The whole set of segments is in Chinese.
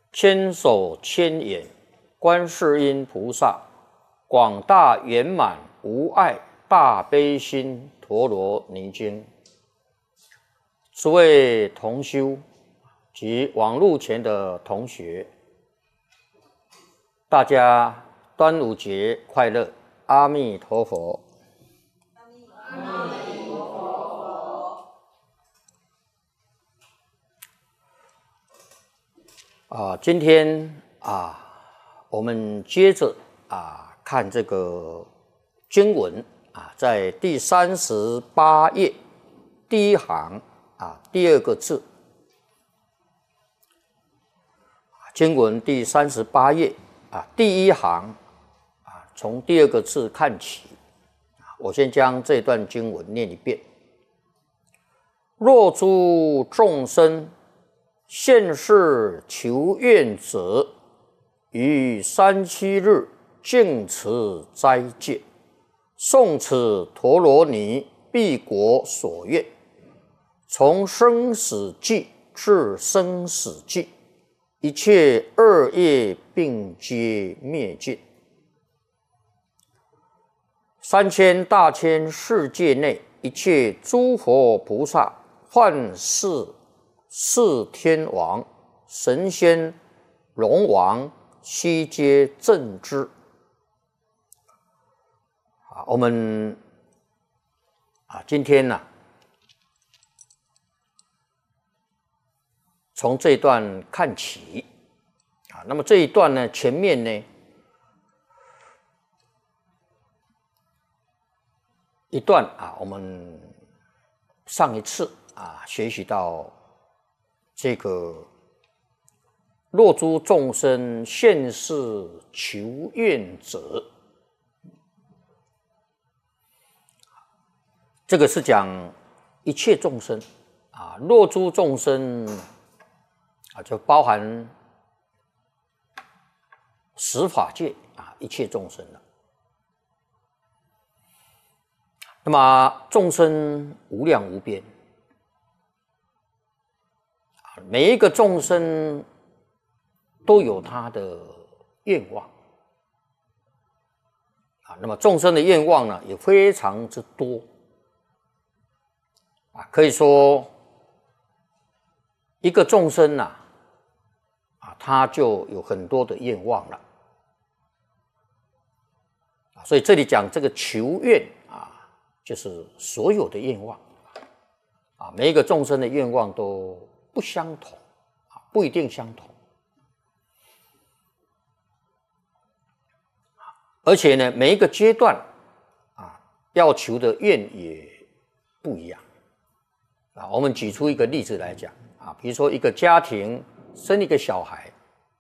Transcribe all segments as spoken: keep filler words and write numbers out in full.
千手千眼观世音菩萨，广大圆满无碍大悲心陀罗尼经。诸位同修及网络前的同学，大家端午节快乐！阿弥陀佛。 阿弥陀佛。 啊，今天啊，我们接着啊看这个经文啊，在第三十八页第一行啊第二个字。经文第三十八页啊第一行啊，从第二个字看起。我先将这段经文念一遍：若诸众生现世求愿者，于三七日敬持斋戒，诵此陀罗尼必果所愿，从生死际至生死际，一切恶业并皆灭尽。三千大千世界内，一切诸佛菩萨、幻视、四天王、神仙、龙王，悉皆正知。啊，我们啊，今天呢、啊，从这一段看起啊，那么这一段呢，前面呢，一段啊，我们上一次啊学习到这个若诸众生现世求愿者，这个是讲一切众生啊，若诸众生啊，就包含十法界啊，一切众生了。那么众生无量无边，每一个众生都有他的愿望啊。那么众生的愿望呢，也非常之多啊。可以说，一个众生呐，啊，他就有很多的愿望了。所以这里讲这个求愿啊，就是所有的愿望啊，每一个众生的愿望都不相同啊，不一定相同。而且呢，每一个阶段啊，要求的愿也不一样啊。我们举出一个例子来讲啊，比如说一个家庭生一个小孩，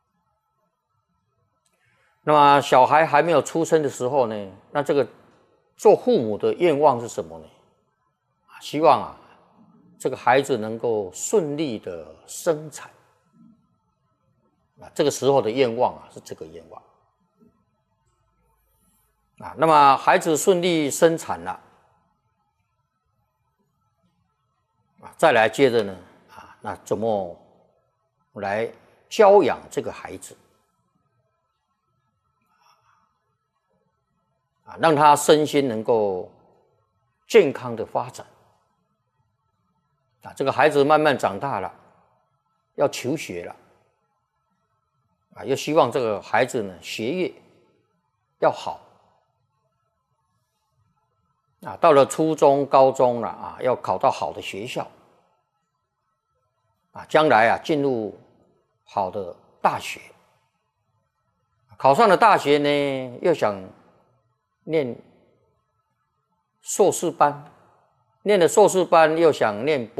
那么小孩还没有出生的时候呢，那这个做父母的愿望是什么呢？希望啊，这个孩子能够顺利的生产啊，这个时候的愿望啊是这个愿望啊。那么孩子顺利生产了啊，再来接着呢啊，那怎么来教养这个孩子啊，让他身心能够健康的发展啊。这个孩子慢慢长大了，要求学了啊，又希望这个孩子呢学业要好啊。到了初中、高中了啊，要考到好的学校啊，将来啊进入好的大学。考上了大学呢，又想念硕士班，念了硕士班又想念博